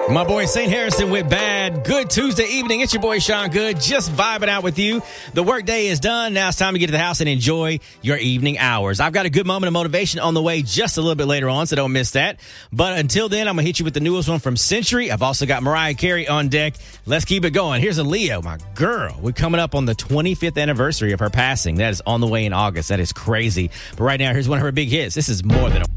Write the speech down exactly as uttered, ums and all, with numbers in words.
My boy Saint Harrison with Bad. Good Tuesday evening. It's your boy Sean Good, just vibing out with you. The work day is done. Now it's time to get to the house and enjoy your evening hours. I've got a good moment of motivation on the way just a little bit later on, so don't miss that. But until then, I'm going to hit you with the newest one from Century. I've also got Mariah Carey on deck. Let's keep it going. Here's Aaliyah, my girl. We're coming up on the twenty-fifth anniversary of her passing. That is on the way in August. That is crazy. But right now, here's one of her big hits. This is More Than a...